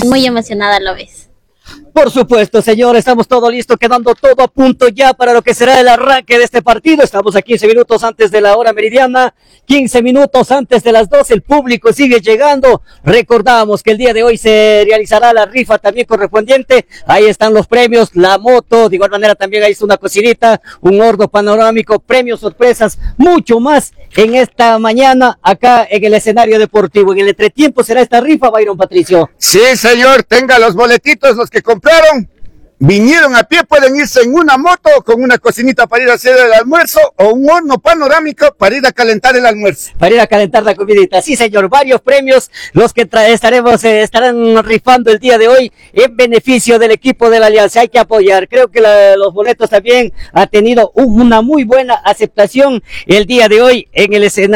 muy emocionada a la vez. Por supuesto, señor, estamos todo listo, quedando todo a punto ya para lo que será el arranque de este partido. Estamos a 15 minutos antes de la hora meridiana, 15 minutos antes de las 12, el público sigue llegando. Recordamos que el día de hoy se realizará la rifa también correspondiente. Ahí están los premios, la moto, de igual manera también ahí está una cocinita, un horno panorámico, premios, sorpresas, mucho más en esta mañana acá en el escenario deportivo. En el entretiempo será esta rifa, Byron Patricio. Sí, señor, tenga los boletitos, los que compraron, vinieron a pie, pueden irse en una moto con una cocinita para ir a hacer el almuerzo o un horno panorámico para ir a calentar el almuerzo. Para ir a calentar la comidita. Sí, señor, varios premios los que estarán rifando el día de hoy en beneficio del equipo de la Alianza. Hay que apoyar. Creo que los boletos también ha tenido una muy buena aceptación el día de hoy en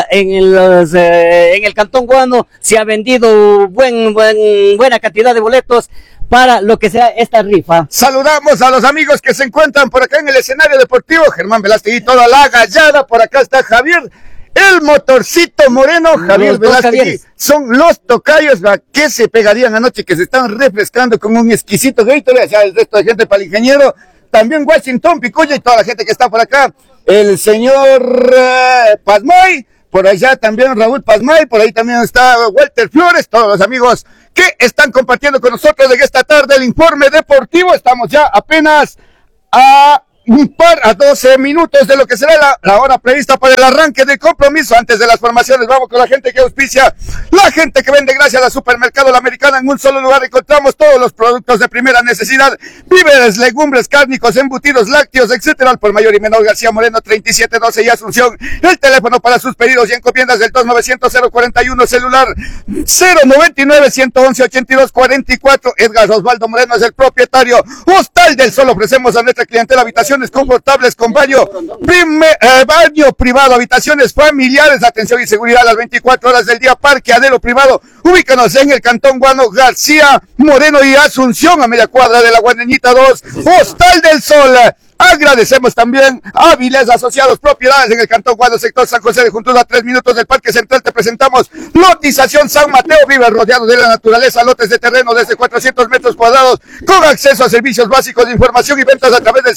el Cantón Guano. Se ha vendido buena cantidad de boletos para lo que sea esta rifa. Saludamos a los amigos que se encuentran por acá en el escenario deportivo. Germán Velázquez y toda la gallada. Por acá está Javier, el motorcito moreno. Javier Velázquez. Son los tocayos que se pegarían anoche, que se están refrescando con un exquisito Gatorade. Ya el resto de gente para el ingeniero. También Washington Picuya y toda la gente que está por acá. El señor Pazmay. Por allá también Raúl Pazmay. Por ahí también está Walter Flores. Todos los amigos que están compartiendo con nosotros en esta tarde el informe deportivo. Estamos ya apenas a 12 minutos de lo que será la hora prevista para el arranque del compromiso. Antes de las formaciones, vamos con la gente que auspicia, la gente que vende gracias al Supermercado La Americana. En un solo lugar encontramos todos los productos de primera necesidad, víveres, legumbres, cárnicos, embutidos, lácteos, etcétera. Al por mayor y menor García Moreno 3712 y Asunción. El teléfono para sus pedidos y encomiendas del 2900-041, celular 099-111-8244. Edgar Osvaldo Moreno es el propietario. Hostal del Sol, ofrecemos a nuestra clientela habitaciones confortables con baño privado, habitaciones familiares, atención y seguridad a las 24 horas del día. Parque Adero privado, ubícanos en el Cantón Guano, García Moreno y Asunción, a media cuadra de la Guaneñita 2. Hostal del Sol. Agradecemos también a Avilés Asociados, propiedades en el Cantón Guano, sector San José de Juntura, a 3 minutos del Parque Central. Te presentamos lotización San Mateo. Vive rodeado de la naturaleza, lotes de terreno desde 400 metros cuadrados, con acceso a servicios básicos de información y ventas a través del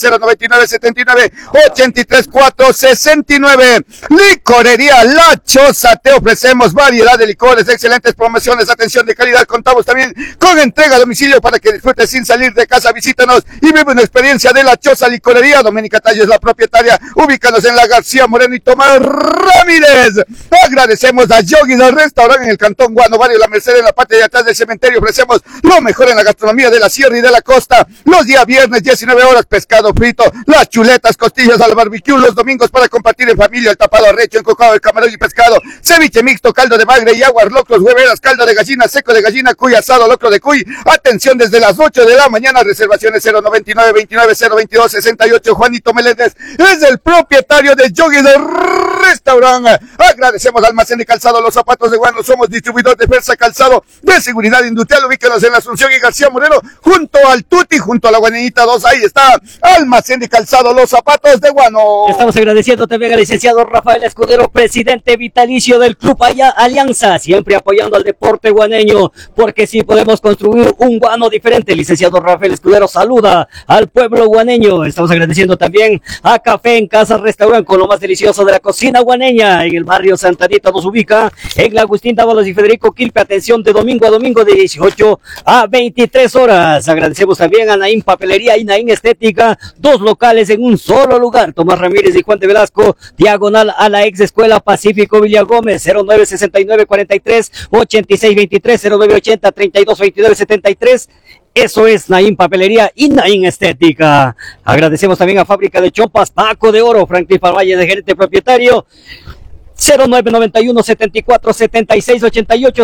099-79-83-469. Licorería La Choza, te ofrecemos variedad de licores, excelentes promociones, atención de calidad. Contamos también con entrega a domicilio para que disfrutes sin salir de casa. Visítanos y vive una experiencia de La Choza Licorería. Doménica Tallo es la propietaria. Ubícanos en la García Moreno y Tomás Ramírez. Agradecemos a Yogi del restaurante en el Cantón Guano, barrio La Merced, en la parte de atrás del cementerio. Ofrecemos lo mejor en la gastronomía de la sierra y de la costa. Los días viernes, 19 horas, pescado frito, las chuletas, costillas al barbecue. Los domingos para compartir en familia, el tapado arrecho, encocado, el camarón y pescado, ceviche mixto, caldo de bagre y aguas locos, hueveras, caldo de gallina, seco de gallina, cuy asado, locro de cuy. Atención desde las 8 de la mañana. Reservaciones 099-29-022-68. Juanito Meléndez es el propietario de Yogi del restaurante. Agradecemos al Almacén de Calzado Los Zapatos de Guano. Somos distribuidor de Versa Calzado de seguridad industrial. Ubícanos en la Asunción y García Moreno, junto al Tuti, junto a la Guaneñita 2. Ahí está Almacén de Calzado Los Zapatos de Guano. Estamos agradeciendo también al licenciado Rafael Escudero, presidente vitalicio del Club Alianza, siempre apoyando al deporte guaneño, porque sí podemos construir un Guano diferente. Licenciado Rafael Escudero saluda al pueblo guaneño. Estamos agradeciendo también a Café en Casa Restaurante, con lo más delicioso de la cocina guaneña, en el barrio Santa Anita. Nos ubica en la Agustín Dávalos y Federico Quilpe. Atención de domingo a domingo de 18 a 23 horas. Agradecemos también a Naín Papelería y Naín Estética, 2 locales en un solo lugar. Tomás Ramírez y Juan de Velasco, diagonal a la ex escuela Pacífico Villa Gómez, 0969-43-8623, 0980-3229-73. Eso es Naín Papelería y Naín Estética. Agradecemos también a Fábrica de Chompas Paco de Oro, Franklin Parvalle, de gerente propietario. 0991-74-76-88,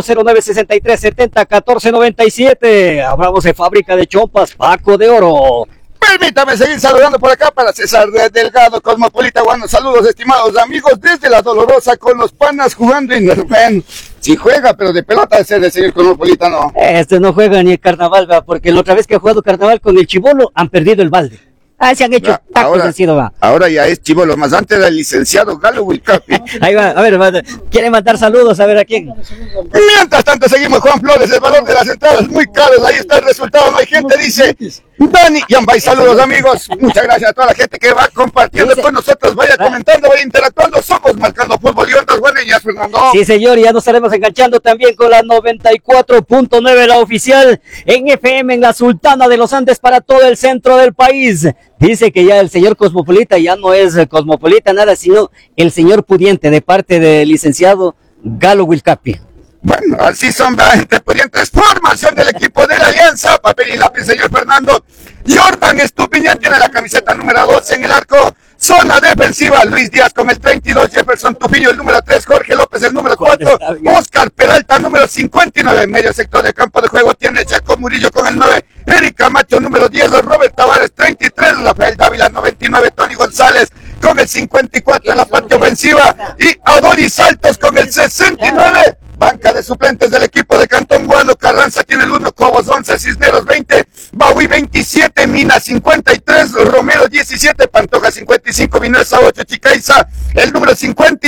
0963-70-1497. Hablamos de Fábrica de Chompas Paco de Oro. Permítame seguir saludando por acá para César Delgado, Cosmopolita Guano. Saludos, estimados amigos, desde La Dolorosa, con los panas jugando en Nerven. Sí juega, pero de pelota es el señor Cosmopolita, no. No juega ni el carnaval, porque la otra vez que ha jugado carnaval con el Chibolo han perdido el balde. Se han hecho tacos, han sido, va. Ahora ya es chivolo, más antes era el licenciado Galo Wilcapi. Ahí va, a ver, ¿quieren mandar saludos? A ver, ¿a quién? Mientras tanto seguimos, Juan Flores, el valor de las entradas muy caros, ahí está el resultado, no hay gente, dice Dani Yambay, saludos amigos, muchas gracias a toda la gente que va compartiendo con nosotros, vaya comentando, vaya interactuando, somos Marcando Fútbol y otras buenas, Fernando. Sí señor, ya nos estaremos enganchando también con la 94.9, la oficial en FM, en la Sultana de los Andes para todo el centro del país. Dice que ya el señor Cosmopolita ya no es Cosmopolita nada, sino el señor pudiente de parte del licenciado Galo Wilcapi. Bueno, así son la gente pudientes. Formación del equipo de la Alianza, papel y lápiz, señor Fernando. Jordan Estupiñán tiene la camiseta número 12 en el arco. Zona defensiva, Luis Díaz con el 32, Jefferson Tufillo el número 3, Jorge López el número 4, Oscar Peralta número 59, medio sector de campo de juego tiene Chaco Murillo con el 9, Eric Camacho número 10, Robert Tavares 33, Rafael Dávila 99, Tony González con el 54 en la parte ofensiva y Adonis Santos con el 69. Banca de suplentes del equipo de Cantón Guano, Carranza tiene el 1, Cobos 11, Cisneros 20, Baui 27, Mina 53, Romero 17, Pantoja 55, Minesa 8, Chicaiza el número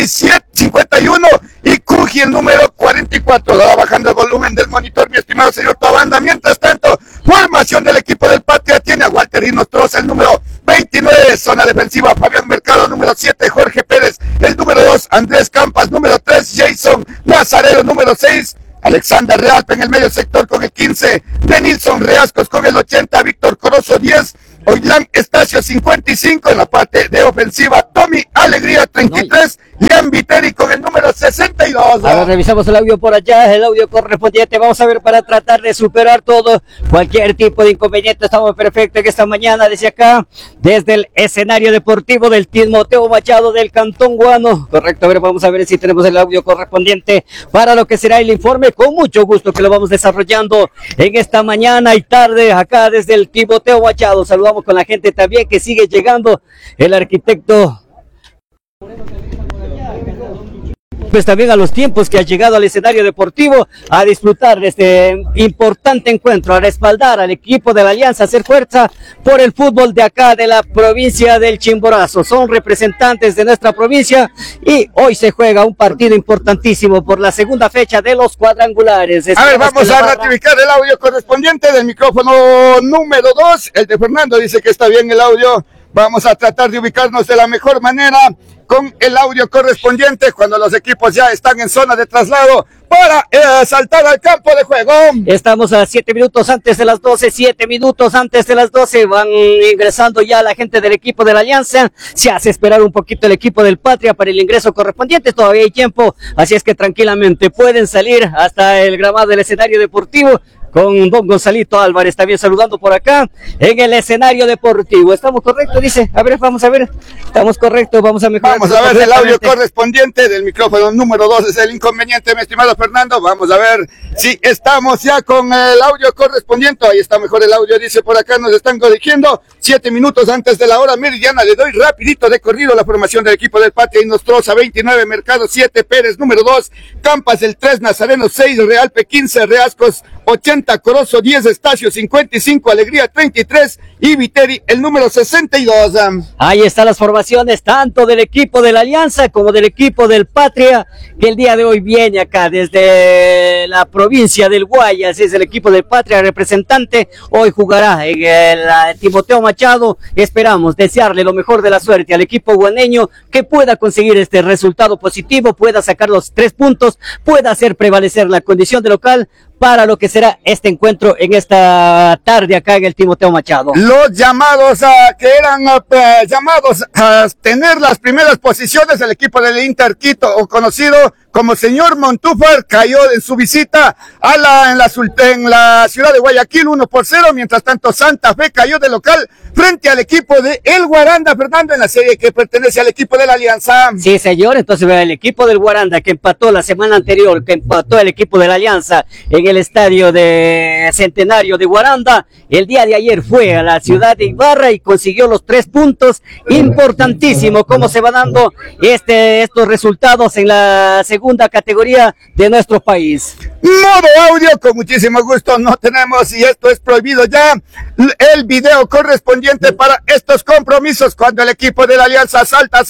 51 y Cuji el número 44. Va bajando el volumen del monitor, mi estimado señor Tabanda. Mientras tanto, formación del equipo del Patria tiene a Walter Inostroza el número 29, zona defensiva, Fabián Mercado número 7, Jorge Pérez el número 2, Andrés Campas número 3, Jason Nazareno número 6, Alexander Realpe en el medio sector con el 15, Denilson Reascos con el 80, Víctor Corozo 10, Oilán Estacio 55 en la parte de ofensiva, Tommy Alegría 33, Liam Viteri con el número 62. Ahora revisamos el audio por allá, el audio correspondiente, vamos a ver para tratar de superar todo, cualquier tipo de inconveniente. Estamos perfectos en esta mañana desde acá, desde el escenario deportivo del Timoteo Machado del Cantón Guano. Correcto, a ver, vamos a ver si tenemos el audio correspondiente para lo que será el informe, con mucho gusto que lo vamos desarrollando en esta mañana y tarde acá desde el Timoteo Machado. Saludamos con la gente también que sigue llegando, el arquitecto, pues también a los tiempos que ha llegado al escenario deportivo a disfrutar de este importante encuentro, a respaldar al equipo de la Alianza, a hacer fuerza por el fútbol de acá de la provincia del Chimborazo. Son representantes de nuestra provincia y hoy se juega un partido importantísimo por la segunda fecha de los cuadrangulares. A ver, vamos a ratificar el audio correspondiente del micrófono número 2, el de Fernando dice que está bien el audio. Vamos a tratar de ubicarnos de la mejor manera con el audio correspondiente cuando los equipos ya están en zona de traslado para saltar al campo de juego. Estamos a 7 minutos antes de las 12, 7 minutos antes de las 12, van ingresando ya la gente del equipo de la Alianza, se hace esperar un poquito el equipo del Patria para el ingreso correspondiente, todavía hay tiempo, así es que tranquilamente pueden salir hasta el gramado del escenario deportivo, con don Gonzalito Álvarez también saludando por acá en el escenario deportivo. ¿Estamos correctos? Dice, a ver, vamos a ver, estamos correctos, vamos a mejorar. Vamos a ver el audio correspondiente del micrófono número 2, es el inconveniente, mi estimado Fernando. Vamos a ver si estamos ya con el audio correspondiente. Ahí está mejor el audio, dice por acá, nos están corrigiendo. 7 minutos antes de la hora meridiana, le doy rapidito de corrido la formación del equipo del Patria. Inostroza 29, Mercado 7, Pérez número 2, Campas el 3, Nazareno 6, Realpe 15, Reascos 80, Corozo 10, Estacio 55, Alegría 33 y Viteri el número 62. Ahí están las formaciones tanto del equipo de la Alianza como del equipo del Patria, que el día de hoy viene acá desde la provincia del Guayas. Es el equipo del Patria representante, hoy jugará en el Timoteo Machado. Esperamos desearle lo mejor de la suerte al equipo guaneño, que pueda conseguir este resultado positivo, pueda sacar los 3 puntos, pueda hacer prevalecer la condición de local para lo que será este encuentro en esta tarde acá en el Timoteo Machado. Los llamados que eran llamados a tener las primeras posiciones del equipo del Inter Quito, o conocido como señor Montúfar, cayó en su visita en la ciudad de Guayaquil 1-0, mientras tanto Santa Fe cayó de local frente al equipo de El Guaranda, Fernando, en la serie que pertenece al equipo de la Alianza. Sí, señor, entonces el equipo del Guaranda que empató la semana anterior, que empató el equipo de la Alianza en el estadio de Centenario de Guaranda, el día de ayer fue a la ciudad de Ibarra y consiguió los 3 puntos, importantísimo cómo se va dando estos resultados en la segunda categoría de nuestro país. Modo audio, con muchísimo gusto no tenemos, y esto es prohibido ya, el video correspondiente para estos compromisos, cuando el equipo de la Alianza salta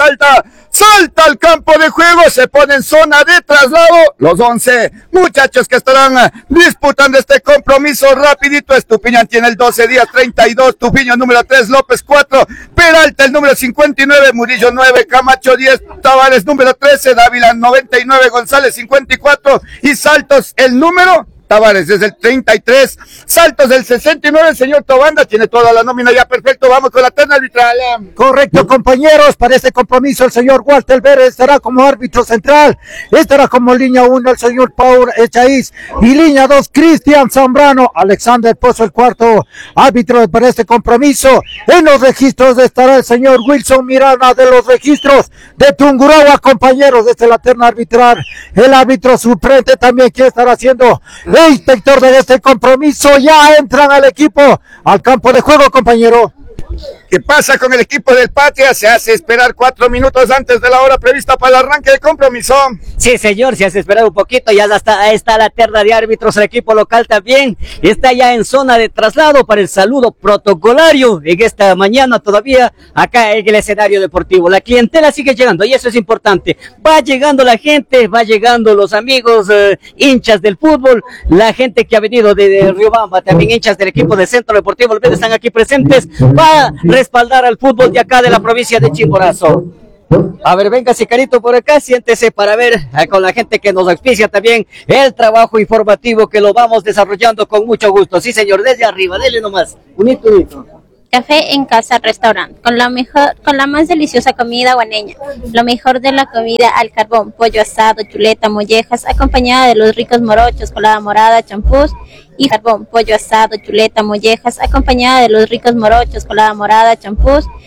al campo de juego, se pone en zona de traslado, los 11 muchachos que estarán disputando este compromiso. Rapidito, Estupiñán tiene el 12, Díaz 32, Tupiño número 3, López 4, Peralta el número 59, Murillo 9, Camacho 10, Tavares número 13, Dávila 99, González 54 y Saltos el número Tavares desde el 33, Saltos del 69, el señor Tobanda tiene toda la nómina ya perfecto. Vamos con la terna arbitral. Correcto, compañeros, para este compromiso el señor Walter Vélez estará como árbitro central, estará como línea 1 el señor Paul Echaíz y línea 2 Cristian Zambrano. Alexander Pozo el cuarto árbitro para este compromiso. En los registros estará el señor Wilson Miranda de los registros de Tungurahua, compañeros, desde la terna arbitral. El árbitro suplente también que estará haciendo el inspector de este compromiso. Ya entran al equipo al campo de juego, compañero. ¿Qué pasa con el equipo del Patria? Se hace esperar 4 minutos antes de la hora prevista para el arranque del compromiso. Sí, señor, se hace esperar un poquito, ya está la terna de árbitros, el equipo local también está ya en zona de traslado para el saludo protocolario en esta mañana todavía acá en el escenario deportivo. La clientela sigue llegando y eso es importante, va llegando la gente, va llegando los amigos hinchas del fútbol, la gente que ha venido de Riobamba, también hinchas del equipo del Centro Deportivo Olmedo están aquí presentes, va a respaldar al fútbol de acá de la provincia de Chimborazo. A ver, venga, Sicarito, por acá, siéntese para ver con la gente que nos auspicia también el trabajo informativo que lo vamos desarrollando con mucho gusto. Sí, señor, desde arriba, dele nomás. Unito. Café en Casa Restaurant, con la más deliciosa comida guaneña, lo mejor de la comida al carbón, pollo asado, chuleta, mollejas, acompañada de los ricos morochos, colada morada, champús y carbón, pollo asado, chuleta, mollejas, acompañada de los ricos morochos, colada morada, champús